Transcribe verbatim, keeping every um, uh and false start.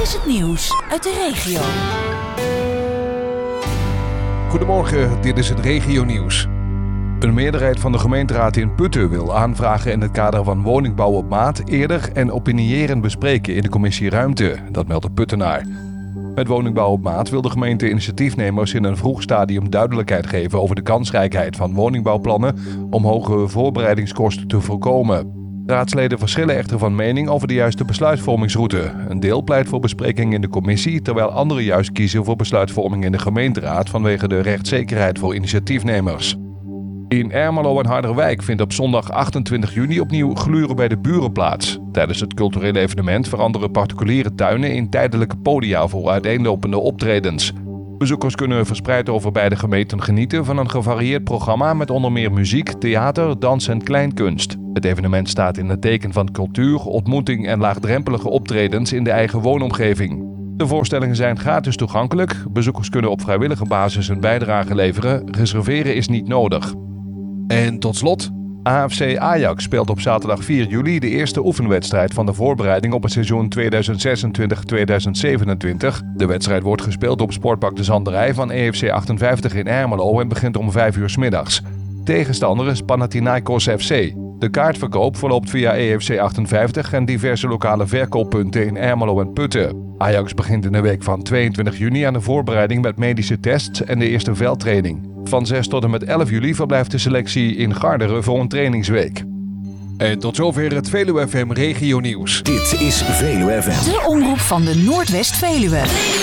is het nieuws uit de regio. Goedemorgen, dit is het regionieuws. Een meerderheid van de gemeenteraad in Putten wil aanvragen in het kader van woningbouw op maat eerder en opinierend bespreken in de commissie Ruimte. Dat meldt de Puttenaar. Met woningbouw op maat wil de gemeente initiatiefnemers in een vroeg stadium duidelijkheid geven over de kansrijkheid van woningbouwplannen om hoge voorbereidingskosten te voorkomen. Raadsleden verschillen echter van mening over de juiste besluitvormingsroute. Een deel pleit voor bespreking in de commissie, terwijl anderen juist kiezen voor besluitvorming in de gemeenteraad vanwege de rechtszekerheid voor initiatiefnemers. In Ermelo en Harderwijk vindt op zondag achtentwintig juni opnieuw gluren bij de buren plaats. Tijdens het culturele evenement veranderen particuliere tuinen in tijdelijke podia voor uiteenlopende optredens. Bezoekers kunnen verspreid over beide gemeenten genieten van een gevarieerd programma met onder meer muziek, theater, dans en kleinkunst. Het evenement staat in het teken van cultuur, ontmoeting en laagdrempelige optredens in de eigen woonomgeving. De voorstellingen zijn gratis toegankelijk. Bezoekers kunnen op vrijwillige basis een bijdrage leveren. Reserveren is niet nodig. En tot slot, A F C Ajax speelt op zaterdag vier juli de eerste oefenwedstrijd van de voorbereiding op het seizoen tweeduizend zesentwintig tweeduizend zevenentwintig. De wedstrijd wordt gespeeld op Sportpark de Zanderij van E F C achtenvijftig in Ermelo en begint om vijf uur 's middags. Tegenstander is Panathinaikos F C. De kaartverkoop verloopt via E F C achtenvijftig en diverse lokale verkooppunten in Ermelo en Putten. Ajax begint in de week van tweeëntwintig juni aan de voorbereiding met medische tests en de eerste veldtraining. Van zes tot en met elf juli verblijft de selectie in Garderen voor een trainingsweek. En tot zover het Veluwe F M Regionieuws. Dit is Veluwe F M. De omroep van de Noordwest-Veluwe.